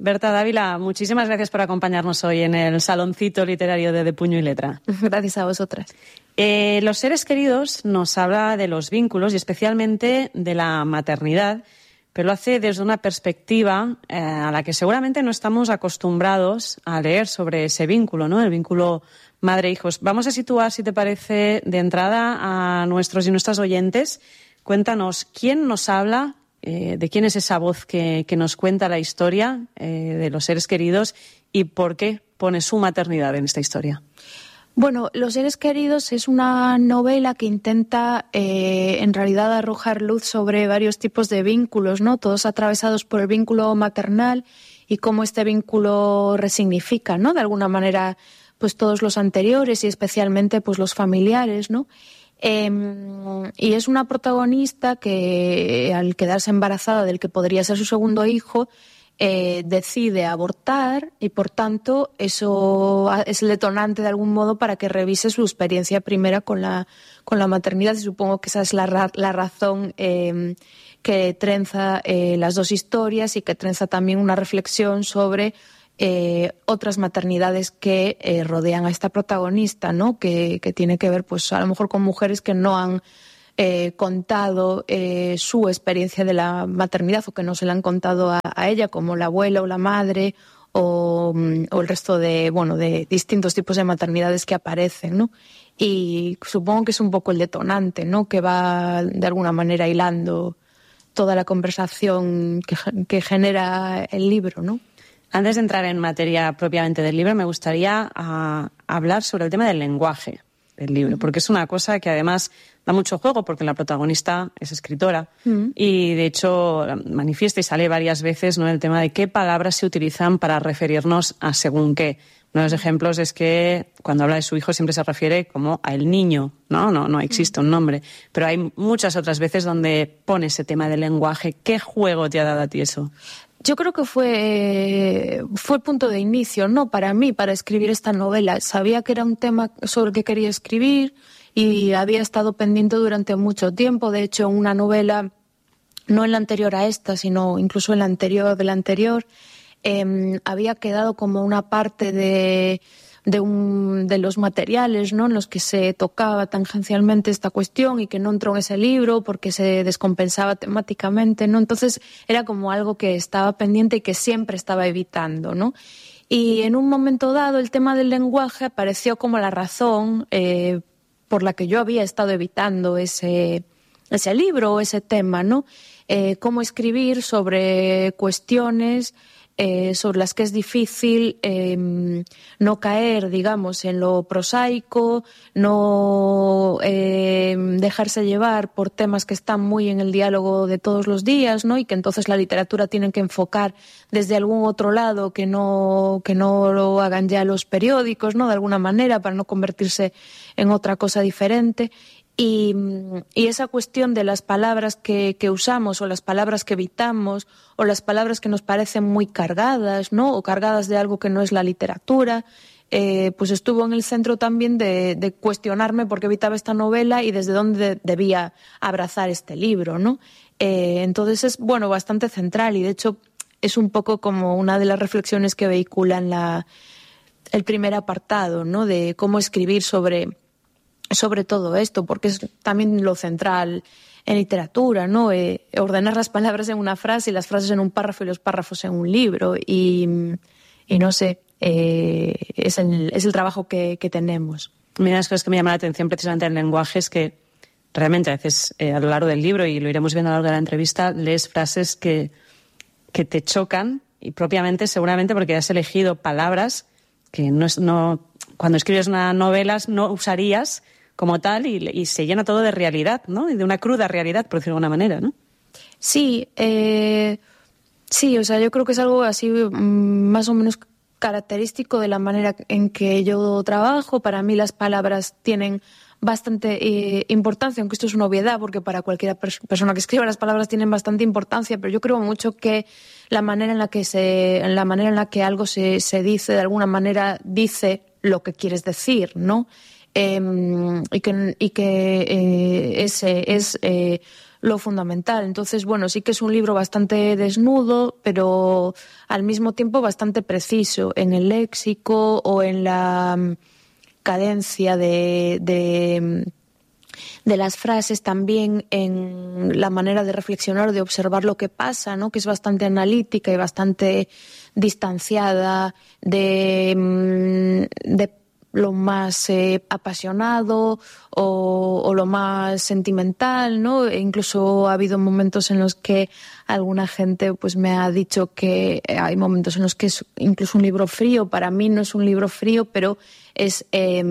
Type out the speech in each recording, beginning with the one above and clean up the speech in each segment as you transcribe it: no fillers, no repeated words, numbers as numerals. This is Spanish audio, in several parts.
Berta Dávila, muchísimas gracias por acompañarnos hoy en el Saloncito Literario de Puño y Letra. Gracias a vosotras. Los seres queridos nos habla de los vínculos y especialmente de la maternidad, pero lo hace desde una perspectiva a la que seguramente no estamos acostumbrados a leer sobre ese vínculo, ¿no? El vínculo madre-hijos. Vamos a situar, si te parece, de entrada a nuestros y nuestras oyentes. Cuéntanos, ¿quién nos habla? ¿De quién es esa voz que nos cuenta la historia de los seres queridos y por qué pone su maternidad en esta historia? Bueno, Los seres queridos es una novela que intenta en realidad arrojar luz sobre varios tipos de vínculos, ¿no? Todos atravesados por el vínculo maternal y cómo este vínculo resignifica, ¿no? De alguna manera, pues todos los anteriores y especialmente pues los familiares, ¿no? Y es una protagonista que al quedarse embarazada del que podría ser su segundo hijo, decide abortar y por tanto eso es el detonante de algún modo para que revise su experiencia primera con la maternidad, y supongo que esa es la razón que trenza las dos historias y que trenza también una reflexión sobre otras maternidades que rodean a esta protagonista, ¿no? Que tiene que ver pues a lo mejor con mujeres que no han contado su experiencia de la maternidad o que no se la han contado a ella, como la abuela o la madre o el resto de distintos tipos de maternidades que aparecen, ¿no? Y supongo que es un poco el detonante, ¿no? Que va de alguna manera hilando toda la conversación que genera el libro, ¿no? Antes de entrar en materia propiamente del libro, me gustaría hablar sobre el tema del lenguaje del libro, porque es una cosa que además da mucho juego, porque la protagonista es escritora y de hecho manifiesta y sale varias veces, ¿no?, el tema de qué palabras se utilizan para referirnos a según qué. Uno de los ejemplos es que cuando habla de su hijo siempre se refiere como a el niño, no existe un nombre, pero hay muchas otras veces donde pone ese tema del lenguaje. ¿Qué juego te ha dado a ti eso? Yo creo que fue el punto de inicio, ¿no? Para mí, para escribir esta novela. Sabía que era un tema sobre el que quería escribir y había estado pendiente durante mucho tiempo. De hecho, una novela, no en la anterior a esta, sino incluso en la anterior de la anterior, había quedado como una parte de los materiales, ¿no?, en los que se tocaba tangencialmente esta cuestión y que no entró en ese libro porque se descompensaba temáticamente, ¿no? Entonces era como algo que estaba pendiente y que siempre estaba evitando, ¿no? Y en un momento dado el tema del lenguaje apareció como la razón por la que yo había estado evitando ese libro o ese tema, ¿no? Cómo escribir sobre cuestiones sobre las que es difícil no caer, digamos, en lo prosaico, no dejarse llevar por temas que están muy en el diálogo de todos los días, ¿no? Y que entonces la literatura tiene que enfocar desde algún otro lado que no lo hagan ya los periódicos, ¿no?, de alguna manera, para no convertirse en otra cosa diferente. Y esa cuestión de las palabras que usamos o las palabras que evitamos o las palabras que nos parecen muy cargadas, ¿no?, o cargadas de algo que no es la literatura, pues estuvo en el centro también de cuestionarme por qué evitaba esta novela y desde dónde debía abrazar este libro, ¿no? Entonces es, bastante central y de hecho es un poco como una de las reflexiones que vehiculan el primer apartado, ¿no?, de cómo escribir sobre todo esto, porque es también lo central en literatura, ¿no? Ordenar las palabras en una frase y las frases en un párrafo y los párrafos en un libro y no sé, es el trabajo que tenemos. Mira, las cosas que me llaman la atención precisamente en el lenguaje es que realmente a veces a lo largo del libro, y lo iremos viendo a lo largo de la entrevista, lees frases que te chocan y propiamente seguramente porque has elegido palabras que no cuando escribes una novela no usarías como tal y se llena todo de realidad, ¿no? Y de una cruda realidad, por decirlo de alguna manera, ¿no? Sí, o sea, yo creo que es algo así más o menos característico de la manera en que yo trabajo. Para mí las palabras tienen bastante importancia, aunque esto es una obviedad, porque para cualquier persona que escriba las palabras tienen bastante importancia, pero yo creo mucho que la manera en la que algo se dice, de alguna manera dice lo que quieres decir, ¿no? Y que ese es lo fundamental. Entonces, bueno, sí que es un libro bastante desnudo, pero al mismo tiempo bastante preciso en el léxico o en la cadencia de las frases, también en la manera de reflexionar, de observar lo que pasa, ¿no? Que es bastante analítica y bastante distanciada de lo más apasionado o lo más sentimental, ¿no? E incluso ha habido momentos en los que alguna gente pues me ha dicho que hay momentos en los que es incluso un libro frío. Para mí no es un libro frío, pero es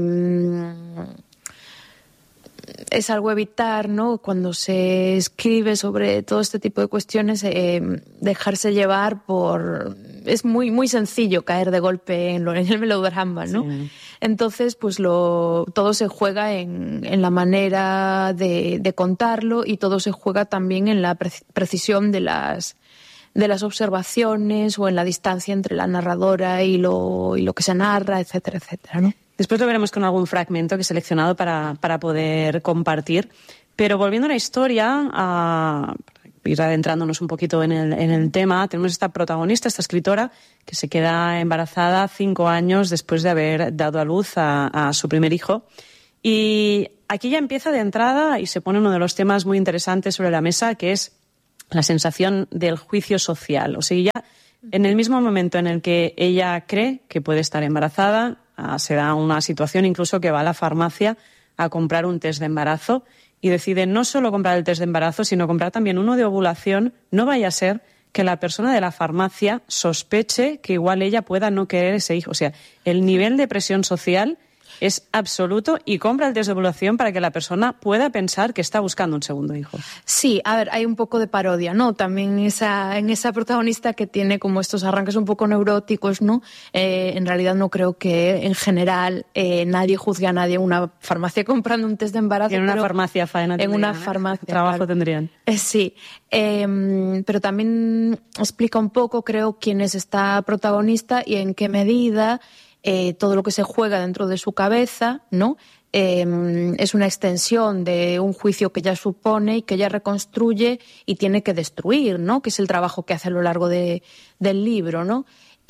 algo a evitar, ¿no? Cuando se escribe sobre todo este tipo de cuestiones, dejarse llevar por... Es muy, muy sencillo caer de golpe en el melodrama, ¿no? Sí. Entonces, pues todo se juega en la manera de contarlo, y todo se juega también en la precisión de las observaciones o en la distancia entre la narradora y lo que se narra, etcétera, etcétera, ¿no? Después lo veremos con algún fragmento que he seleccionado para poder compartir. Pero volviendo a la historia, a ir adentrándonos un poquito en el tema, tenemos esta protagonista, esta escritora, que se queda embarazada 5 años después de haber dado a luz a su primer hijo. Y aquí ya empieza de entrada y se pone uno de los temas muy interesantes sobre la mesa, que es la sensación del juicio social. O sea, ya en el mismo momento en el que ella cree que puede estar embarazada, se da una situación incluso que va a la farmacia a comprar un test de embarazo y decide no solo comprar el test de embarazo, sino comprar también uno de ovulación. No vaya a ser que la persona de la farmacia sospeche que igual ella pueda no querer ese hijo. O sea, el nivel de presión social es absoluto, y compra el test de ovulación para que la persona pueda pensar que está buscando un segundo hijo. Sí, a ver, hay un poco de parodia, ¿no? También en esa protagonista que tiene como estos arranques un poco neuróticos, ¿no? En realidad no creo que en general nadie juzgue a nadie en una farmacia comprando un test de embarazo. Y en una farmacia faena tendrían, en una farmacia, trabajo claro. tendrían. Sí, pero también explica un poco, creo, quién es esta protagonista y en qué medida todo lo que se juega dentro de su cabeza, ¿no? Es una extensión de un juicio que ella supone y que ella reconstruye y tiene que destruir, ¿no? Que es el trabajo que hace a lo largo del libro, ¿no?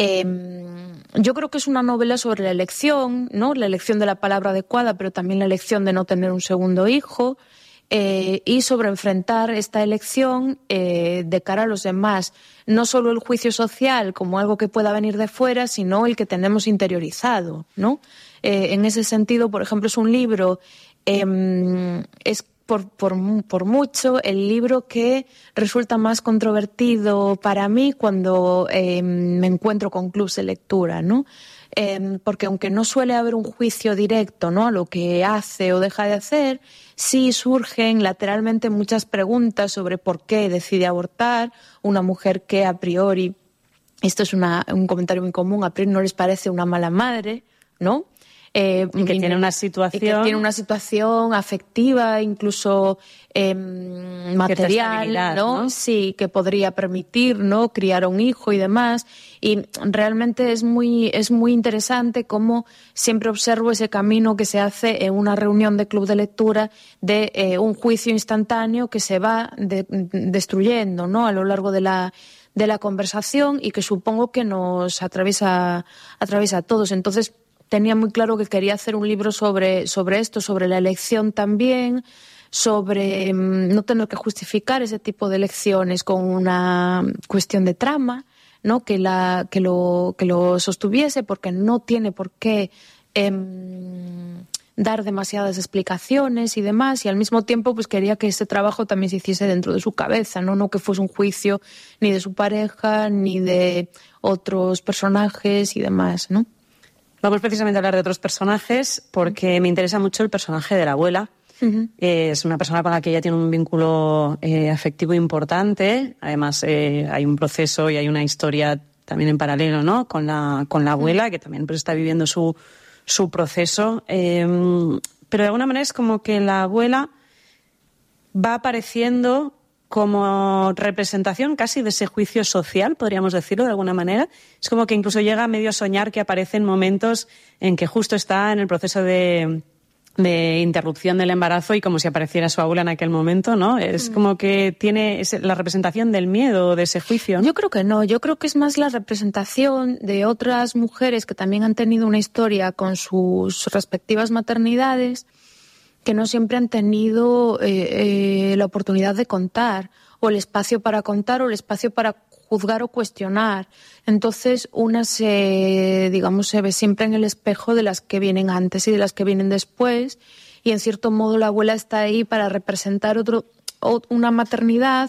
Yo creo que es una novela sobre la elección, ¿no? La elección de la palabra adecuada, pero también la elección de no tener un segundo hijo, y sobre enfrentar esta elección de cara a los demás. No solo el juicio social como algo que pueda venir de fuera, sino el que tenemos interiorizado, ¿no? En ese sentido, por ejemplo, es un libro, es por mucho el libro que resulta más controvertido para mí cuando me encuentro con clubs de lectura, ¿no? Porque aunque no suele haber un juicio directo, ¿no?, a lo que hace o deja de hacer, sí surgen lateralmente muchas preguntas sobre por qué decide abortar una mujer que a priori, esto es un comentario muy común, a priori no les parece una mala madre, ¿no? Y que tiene una situación afectiva, incluso material, ¿no? Sí, que podría permitir, ¿no?, criar a un hijo y demás. Y realmente es muy interesante cómo siempre observo ese camino que se hace en una reunión de club de lectura de un juicio instantáneo que se va destruyendo, ¿no?, a lo largo de la conversación, y que supongo que nos atraviesa a todos. Entonces, tenía muy claro que quería hacer un libro sobre esto, sobre la elección también, sobre no tener que justificar ese tipo de elecciones con una cuestión de trama, ¿no?, que lo sostuviese, porque no tiene por qué dar demasiadas explicaciones y demás, y al mismo tiempo pues quería que ese trabajo también se hiciese dentro de su cabeza, no que fuese un juicio ni de su pareja ni de otros personajes y demás, ¿no? Vamos precisamente a hablar de otros personajes porque me interesa mucho el personaje de la abuela. Uh-huh. Es una persona con la que ella tiene un vínculo afectivo importante. Además, hay un proceso y hay una historia también en paralelo, ¿no?, con la abuela, que también pues está viviendo su proceso. Pero de alguna manera es como que la abuela va apareciendo como representación casi de ese juicio social, podríamos decirlo de alguna manera. Es como que incluso llega a medio soñar que aparece en momentos en que justo está en el proceso de de interrupción del embarazo y como si apareciera su abuela en aquel momento, ¿no? Es como que tiene la representación del miedo, de ese juicio, ¿no? Yo creo que no, yo creo que es más la representación de otras mujeres que también han tenido una historia con sus respectivas maternidades, que no siempre han tenido la oportunidad de contar, o el espacio para contar, o el espacio para juzgar o cuestionar. Entonces, una se ve siempre en el espejo de las que vienen antes y de las que vienen después, y en cierto modo la abuela está ahí para representar una maternidad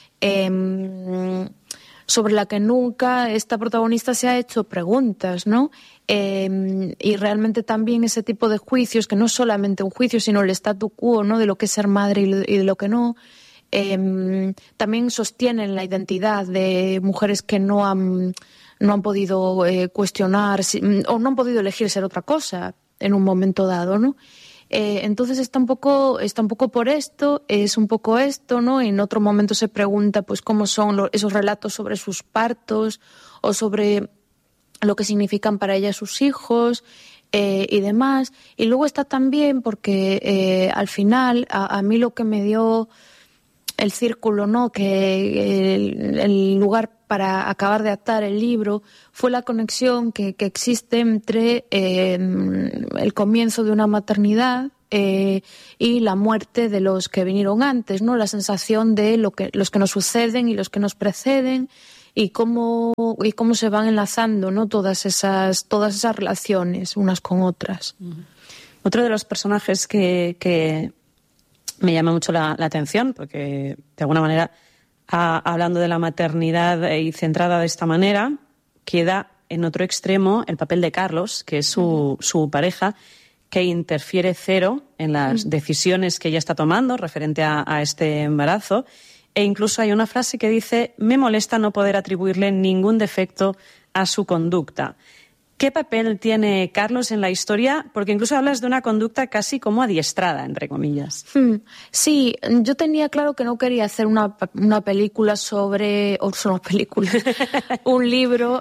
sobre la que nunca esta protagonista se ha hecho preguntas, ¿no? Y realmente también ese tipo de juicios, que no es solamente un juicio, sino el statu quo, ¿no?, de lo que es ser madre y de lo que no, también sostienen la identidad de mujeres que no han podido cuestionar o no han podido elegir ser otra cosa en un momento dado, ¿no? Entonces está un poco por esto, es un poco esto, ¿no? En otro momento se pregunta pues cómo son esos relatos sobre sus partos o sobre lo que significan para ella sus hijos y demás. Y luego está también porque al final a mí lo que me dio el círculo, ¿no?, que el lugar para acabar de atar el libro fue la conexión que existe entre el comienzo de una maternidad y la muerte de los que vinieron antes, ¿no? La sensación de los que nos suceden y los que nos preceden y cómo se van enlazando, ¿no?, todas esas relaciones unas con otras. Otro de los personajes que me llama mucho la atención, porque de alguna manera, hablando de la maternidad y centrada de esta manera, queda en otro extremo el papel de Carlos, que es su pareja, que interfiere cero en las decisiones que ella está tomando referente a este embarazo. E incluso hay una frase que dice: me molesta no poder atribuirle ningún defecto a su conducta. ¿Qué papel tiene Carlos en la historia? Porque incluso hablas de una conducta casi como adiestrada, entre comillas. Sí, yo tenía claro que no quería hacer una película un libro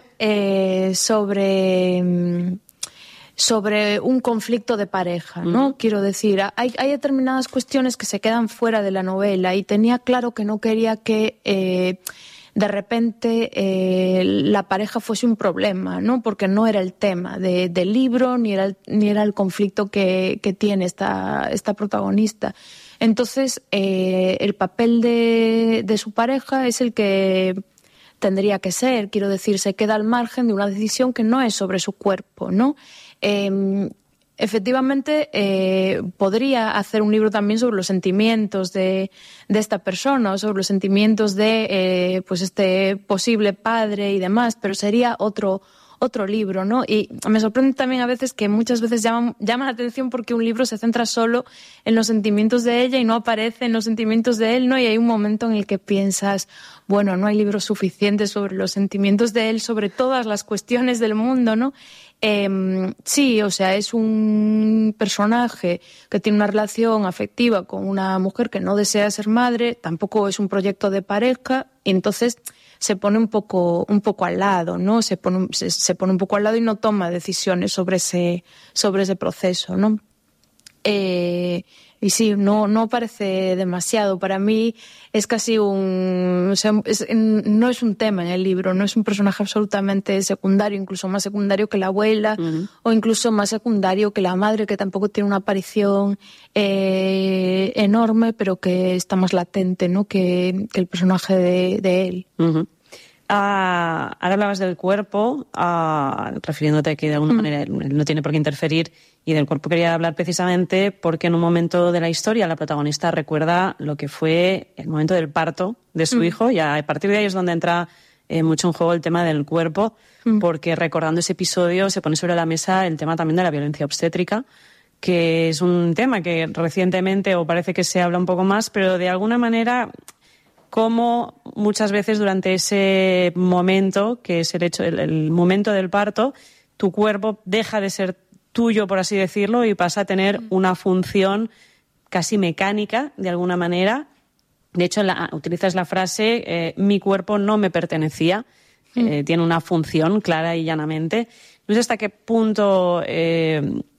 sobre un conflicto de pareja, ¿no? Quiero decir, hay determinadas cuestiones que se quedan fuera de la novela y tenía claro que no quería que de repente la pareja fuese un problema, ¿no? Porque no era el tema del libro ni era el conflicto que tiene esta protagonista. Entonces, el papel de su pareja es el que tendría que ser, quiero decir, se queda al margen de una decisión que no es sobre su cuerpo, ¿no? Efectivamente, podría hacer un libro también sobre los sentimientos de esta persona o sobre los sentimientos de pues este posible padre y demás, pero sería otro libro, ¿no? Y me sorprende también a veces que muchas veces llama la atención porque un libro se centra solo en los sentimientos de ella y no aparece en los sentimientos de él, ¿no? Y hay un momento en el que piensas, bueno, no hay libros suficientes sobre los sentimientos de él, sobre todas las cuestiones del mundo, ¿no? Sí, o sea, es un personaje que tiene una relación afectiva con una mujer que no desea ser madre, tampoco es un proyecto de pareja, y entonces se pone un poco al lado, ¿no? Se pone un poco al lado y no toma decisiones sobre ese proceso, ¿no? Y sí, no parece demasiado. Para mí es casi no es un tema en el libro, no es un personaje absolutamente secundario, incluso más secundario que la abuela, o incluso más secundario que la madre, que tampoco tiene una aparición enorme, pero que está más latente, ¿no?, que el personaje de él. Ahora hablabas del cuerpo, refiriéndote a que de alguna manera él no tiene por qué interferir, y del cuerpo quería hablar precisamente porque en un momento de la historia la protagonista recuerda lo que fue el momento del parto de su hijo, y a partir de ahí es donde entra mucho en juego el tema del cuerpo, porque recordando ese episodio se pone sobre la mesa el tema también de la violencia obstétrica, que es un tema que recientemente, o parece que se habla un poco más, pero de alguna manera, como muchas veces durante ese momento, que es el momento del parto, tu cuerpo deja de ser tuyo, por así decirlo, y pasa a tener una función casi mecánica, de alguna manera. De hecho, utilizas la frase, mi cuerpo no me pertenecía, tiene una función clara y llanamente. No sé hasta qué punto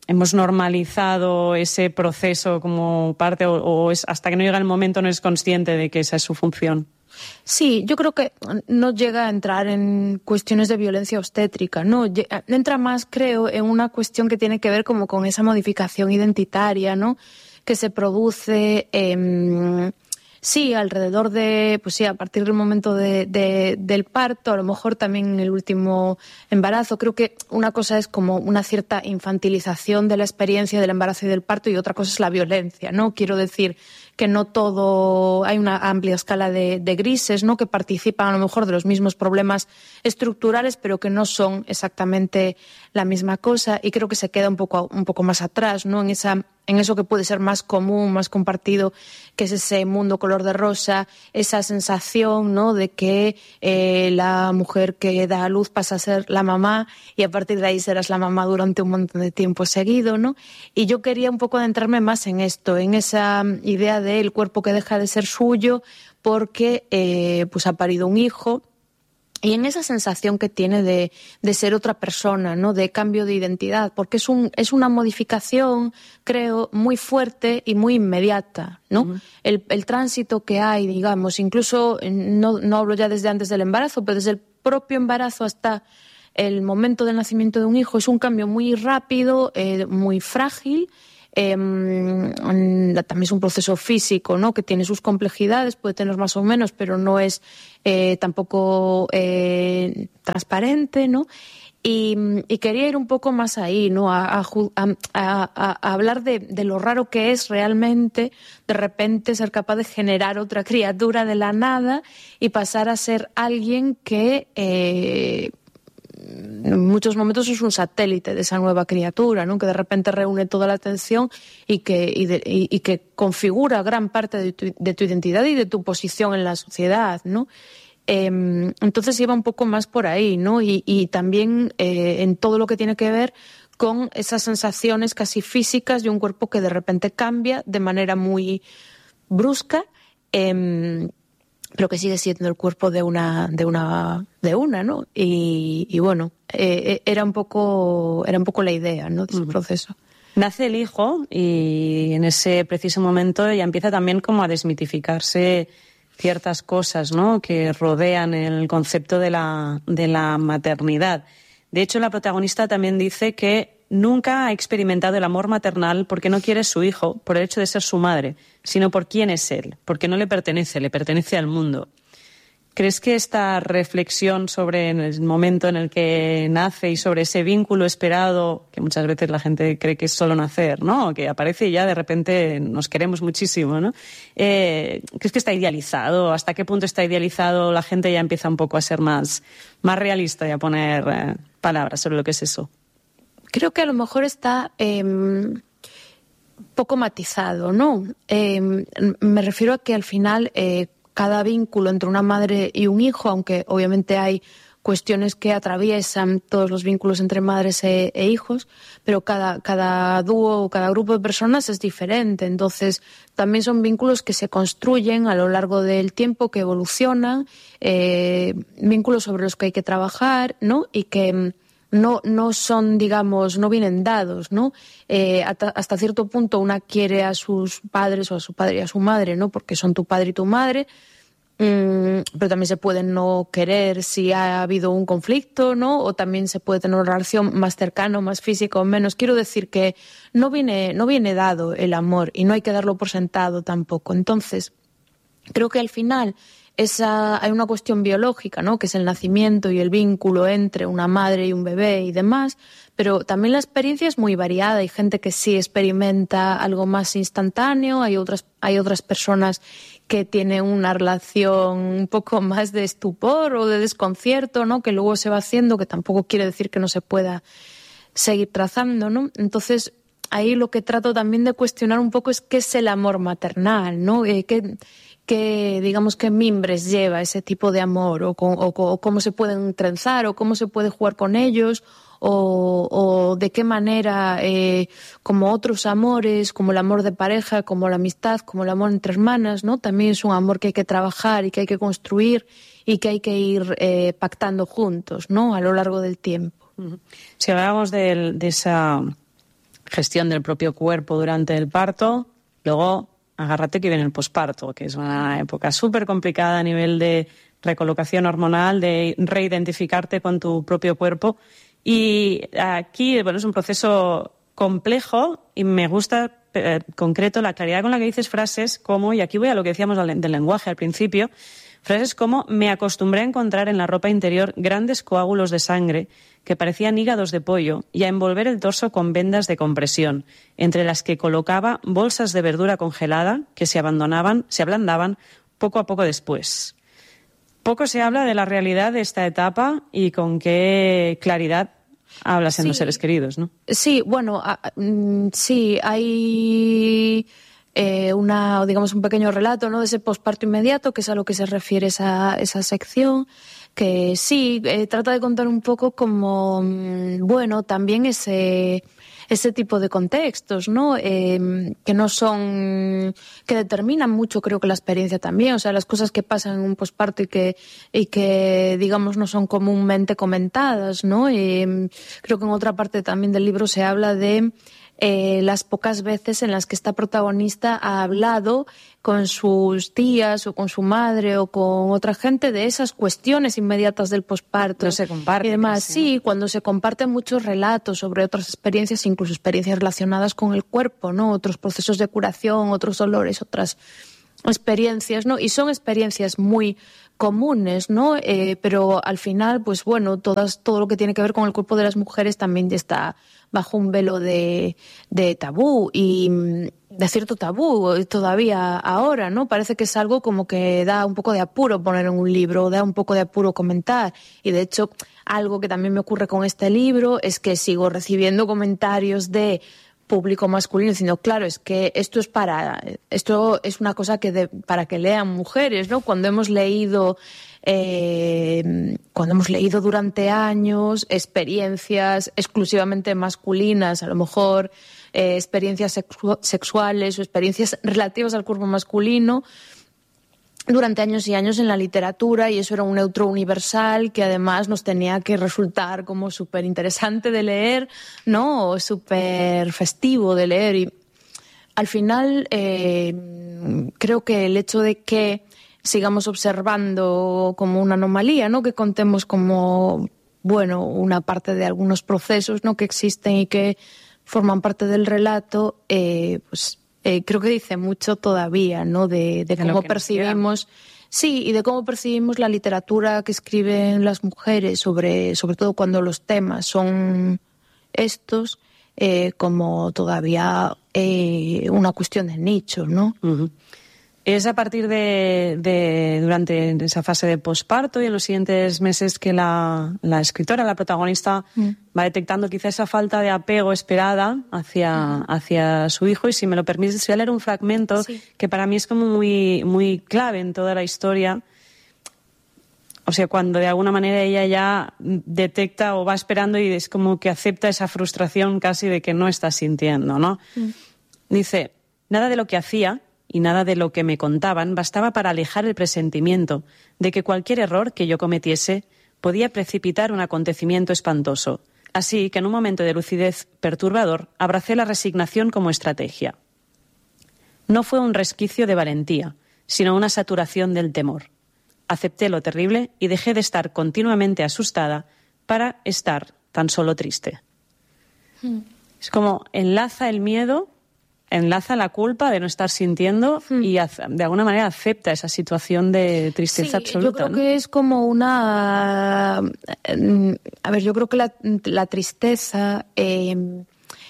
hemos normalizado ese proceso como parte o es, hasta que no llega el momento no es consciente de que esa es su función. Sí, yo creo que no llega a entrar en cuestiones de violencia obstétrica, ¿no? Entra más, creo, en una cuestión que tiene que ver como con esa modificación identitaria, ¿no? Que se produce, sí, alrededor de, pues sí, a partir del momento del parto, a lo mejor también en el último embarazo. Creo que una cosa es como una cierta infantilización de la experiencia del embarazo y del parto y otra cosa es la violencia, ¿no? Quiero decir que no todo, hay una amplia escala de grises, ¿no? Que participan a lo mejor de los mismos problemas estructurales, pero que no son exactamente la misma cosa, y creo que se queda un poco más atrás, ¿no? En eso que puede ser más común, más compartido, que es ese mundo color de rosa, esa sensación, ¿no? De que la mujer que da a luz pasa a ser la mamá y a partir de ahí serás la mamá durante un montón de tiempo seguido, ¿no? Y yo quería un poco adentrarme más en esto, en esa idea del cuerpo que deja de ser suyo porque pues ha parido un hijo. Y en esa sensación que tiene de ser otra persona, ¿no? De cambio de identidad, porque es una modificación, creo, muy fuerte y muy inmediata, ¿no? Uh-huh. El tránsito que hay, digamos, incluso, no hablo ya desde antes del embarazo, pero desde el propio embarazo hasta el momento del nacimiento de un hijo, es un cambio muy rápido, muy frágil. También es un proceso físico, ¿no? Que tiene sus complejidades, puede tener más o menos, pero no es tampoco transparente, ¿no? Y quería ir un poco más ahí, ¿no? A hablar de lo raro que es realmente de repente ser capaz de generar otra criatura de la nada y pasar a ser alguien que en muchos momentos es un satélite de esa nueva criatura, ¿no? Que de repente reúne toda la atención y que configura gran parte de tu identidad y de tu posición en la sociedad, ¿no? Entonces iba un poco más por ahí, ¿no? Y también en todo lo que tiene que ver con esas sensaciones casi físicas de un cuerpo que de repente cambia de manera muy brusca, pero que sigue siendo el cuerpo de una, ¿no? Y bueno, era un poco la idea, ¿no? De ese proceso. Nace el hijo y en ese preciso momento ya empieza también como a desmitificarse ciertas cosas, ¿no? Que rodean el concepto de la maternidad. De hecho, la protagonista también dice que nunca ha experimentado el amor maternal porque no quiere su hijo por el hecho de ser su madre, sino por quién es él, porque no le pertenece al mundo. ¿Crees que esta reflexión sobre el momento en el que nace y sobre ese vínculo esperado, que muchas veces la gente cree que es solo nacer, ¿no? Que aparece y ya de repente nos queremos muchísimo, ¿no? ¿Crees que está idealizado? ¿Hasta qué punto está idealizado? La gente ya empieza un poco a ser más realista y a poner palabras sobre lo que es eso. Creo que a lo mejor está poco matizado, ¿no? Me refiero a que al final cada vínculo entre una madre y un hijo, aunque obviamente hay cuestiones que atraviesan todos los vínculos entre madres e hijos, pero cada dúo o cada grupo de personas es diferente. Entonces, también son vínculos que se construyen a lo largo del tiempo, que evolucionan, vínculos sobre los que hay que trabajar, ¿no? Y que no son, digamos, no vienen dados, ¿no? Hasta cierto punto una quiere a sus padres o a su padre y a su madre, ¿no? Porque son tu padre y tu madre, pero también se pueden no querer si ha habido un conflicto, ¿no? O también se puede tener una relación más cercana, más física o menos. Quiero decir que no viene dado el amor y no hay que darlo por sentado tampoco. Entonces, creo que al final hay una cuestión biológica, ¿no? Que es el nacimiento y el vínculo entre una madre y un bebé y demás, pero también la experiencia es muy variada. Hay gente que sí experimenta algo más instantáneo, hay otras personas que tienen una relación un poco más de estupor o de desconcierto, ¿no? Que luego se va haciendo, que tampoco quiere decir que no se pueda seguir trazando, ¿no? Entonces, ahí lo que trato también de cuestionar un poco es qué es el amor maternal, ¿no? ¿Qué digamos, qué mimbres lleva ese tipo de amor o cómo se pueden trenzar o cómo se puede jugar con ellos o de qué manera, como otros amores, como el amor de pareja, como la amistad, como el amor entre hermanas, ¿no? También es un amor que hay que trabajar y que hay que construir y que hay que ir pactando juntos, ¿no? A lo largo del tiempo. Si hablábamos de gestión del propio cuerpo durante el parto, luego agárrate que viene el posparto, que es una época súper complicada a nivel de recolocación hormonal, de reidentificarte con tu propio cuerpo. Y aquí, bueno, es un proceso complejo y me gusta concreto la claridad con la que dices frases como, y aquí voy a lo que decíamos del lenguaje al principio, frases como: me acostumbré a encontrar en la ropa interior grandes coágulos de sangre que parecían hígados de pollo y a envolver el torso con vendas de compresión, entre las que colocaba bolsas de verdura congelada que se ablandaban poco a poco después. Poco se habla de la realidad de esta etapa y con qué claridad hablas en Los seres queridos, ¿no? Sí, bueno, sí, hay digamos, un pequeño relato, ¿no?, de ese posparto inmediato, que es a lo que se refiere esa sección, que sí, trata de contar un poco como, bueno, también ese tipo de contextos, ¿no? Que no son, que determinan mucho, creo que la experiencia también, o sea, las cosas que pasan en un posparto y que digamos no son comúnmente comentadas, ¿no? Creo que en otra parte también del libro se habla de las pocas veces en las que esta protagonista ha hablado con sus tías o con su madre o con otra gente de esas cuestiones inmediatas del posparto. No se comparte. Y demás, casi, sí, ¿no? Cuando se comparten muchos relatos sobre otras experiencias, incluso experiencias relacionadas con el cuerpo, ¿no? Otros procesos de curación, otros dolores, otras experiencias, ¿no? Y son experiencias muy comunes, ¿no? Pero al final, pues bueno, todo lo que tiene que ver con el cuerpo de las mujeres también está bajo un velo de tabú y de cierto tabú todavía ahora, ¿no? Parece que es algo como que da un poco de apuro poner en un libro, da un poco de apuro comentar. Y de hecho, algo que también me ocurre con este libro es que sigo recibiendo comentarios de público masculino diciendo, claro, es que esto es una cosa para que lean mujeres, ¿no? Cuando hemos leído durante años experiencias exclusivamente masculinas, a lo mejor experiencias sexuales o experiencias relativas al cuerpo masculino durante años y años en la literatura, y eso era un neutro universal que además nos tenía que resultar como súper interesante de leer, ¿no? O súper festivo de leer. Y al final creo que el hecho de que sigamos observando como una anomalía, ¿no? Que contemos como, bueno, una parte de algunos procesos, ¿no?, que existen y que forman parte del relato, pues creo que dice mucho todavía, ¿no?, de cómo percibimos, sí, y de cómo percibimos la literatura que escriben las mujeres, sobre todo cuando los temas son estos, como todavía una cuestión de nicho, ¿no? Uh-huh. Es a partir durante esa fase de posparto y en los siguientes meses que la escritora, la protagonista, va detectando quizá esa falta de apego esperada hacia su hijo. Y si me lo permites, voy a leer un fragmento que para mí es como muy, muy clave en toda la historia. O sea, cuando de alguna manera ella ya detecta o va esperando y es como que acepta esa frustración casi de que no está sintiendo, ¿no? Dice, nada de lo que hacía y nada de lo que me contaban bastaba para alejar el presentimiento de que cualquier error que yo cometiese podía precipitar un acontecimiento espantoso. Así que en un momento de lucidez perturbador abracé la resignación como estrategia. No fue un resquicio de valentía, sino una saturación del temor. Acepté lo terrible y dejé de estar continuamente asustada para estar tan solo triste. Es como enlaza el miedo, enlaza la culpa de no estar sintiendo y de alguna manera acepta esa situación de tristeza absoluta. Yo creo, ¿no?, que es como una... A ver, yo creo que la tristeza, el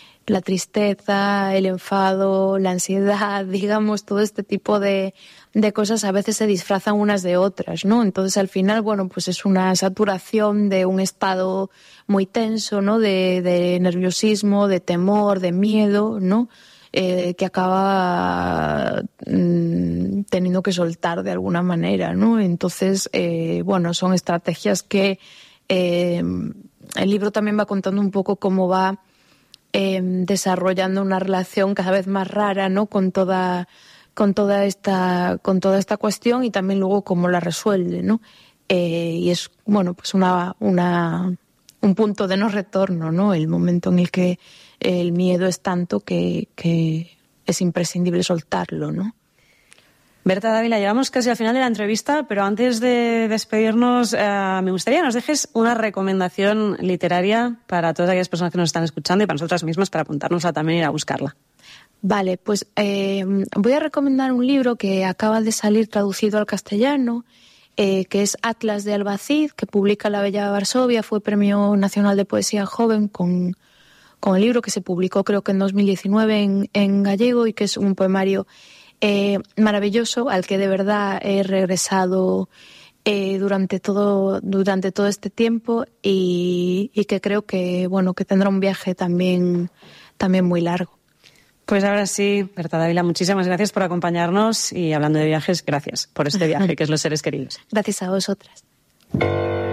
enfado, la ansiedad, digamos, todo este tipo de cosas a veces se disfrazan unas de otras, ¿no? Entonces, al final, bueno, pues es una saturación de un estado muy tenso, ¿no? De nerviosismo, de temor, de miedo, ¿no? Que acaba teniendo que soltar de alguna manera, ¿no? Entonces, bueno, son estrategias que el libro también va contando un poco cómo va desarrollando una relación cada vez más rara, ¿no?, con toda esta cuestión, y también luego cómo la resuelve, ¿no? Y es, bueno, pues un punto de no retorno, ¿no? El momento en el que el miedo es tanto que es imprescindible soltarlo, ¿no? Berta Dávila, llevamos casi al final de la entrevista, pero antes de despedirnos, me gustaría que nos dejes una recomendación literaria para todas aquellas personas que nos están escuchando y para nosotras mismas, para apuntárnosla también y ir a buscarla. Vale, pues voy a recomendar un libro que acaba de salir traducido al castellano, que es Atlas de Albacid, que publica La Bella Varsovia. Fue Premio Nacional de Poesía Joven con el libro, que se publicó creo que en 2019 en gallego, y que es un poemario maravilloso al que de verdad he regresado durante todo este tiempo, y que creo que que tendrá un viaje también muy largo. Pues ahora sí, Berta Dávila, muchísimas gracias por acompañarnos, y hablando de viajes, gracias por este viaje que es Los Seres Queridos. Gracias a vosotras.